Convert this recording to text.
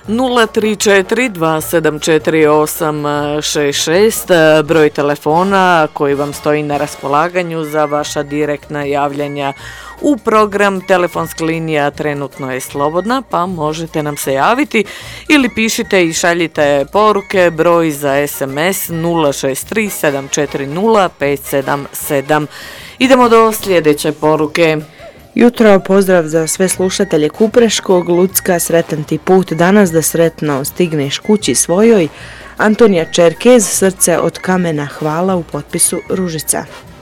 034 274 866, broj telefona koji vam stoji na raspolaganju za vaša direktna javljanja u program. Telefonska linija trenutno je slobodna, pa možete nam se javiti ili pišite i šaljite poruke. Broj za SMS 063 740 577. Idemo do sljedeće poruke. Jutro, pozdrav za sve slušatelje Kupreškog. Lucka, sretan ti put danas da sretno stigneš kući svojoj. Antonija Čerkez, srce od kamena, hvala, u potpisu Ružica.